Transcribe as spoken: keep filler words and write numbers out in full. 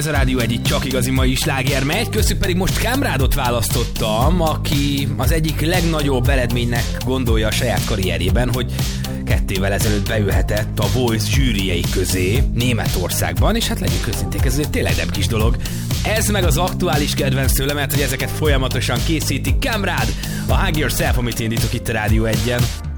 ez a Rádió egy csak igazi mai sláger megy, köztük pedig most Kamrádot választottam, aki az egyik legnagyobb eredménynek gondolja a saját karrierjében, hogy kettő évvel ezelőtt beülhetett a Voice zsűriei közé Németországban, és hát legyünk őszinték, ez tényleg nem kis dolog. Ez meg az aktuális kedvenc tőle, mert hogy ezeket folyamatosan készítik. Kamrád, a Hug Yourself, amit indítok itt a Rádió egyen.